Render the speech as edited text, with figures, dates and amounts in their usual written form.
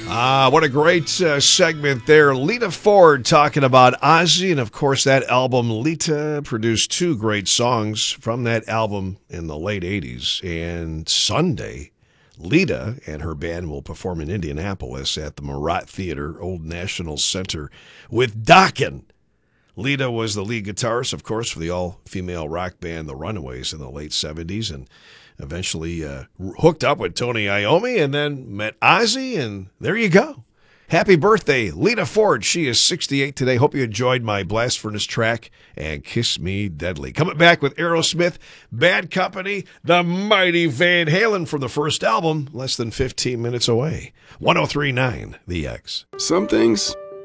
What a great segment there. Lita Ford talking about Ozzy. And, of course, that album, Lita, produced two great songs from that album in the late 80s. And Sunday, Lita and her band will perform in Indianapolis at the Murat Theater, Old National Center, with Dokken. Lita was the lead guitarist, of course, for the all-female rock band The Runaways in the late 70s, and eventually hooked up with Tony Iommi and then met Ozzy, and there you go. Happy birthday, Lita Ford. She is 68 today. Hope you enjoyed my Blast Furnace track and Kiss Me Deadly. Coming back with Aerosmith, Bad Company, the mighty Van Halen from the first album, less than 15 minutes away. 103.9 The X. Some things